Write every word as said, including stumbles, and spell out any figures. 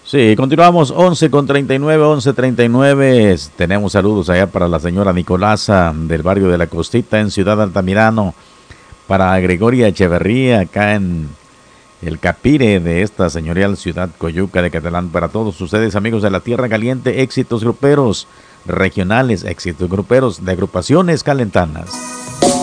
Sí, continuamos once con treinta y nueve, once treinta y nueve. Tenemos saludos allá para la señora Nicolasa del barrio de la Costita en Ciudad Altamirano, para Gregoria Echeverría acá en el Capire de esta señorial ciudad Coyuca de Catalán. Para todos ustedes, amigos de la Tierra Caliente, éxitos gruperos regionales, éxitos gruperos de agrupaciones calentanas.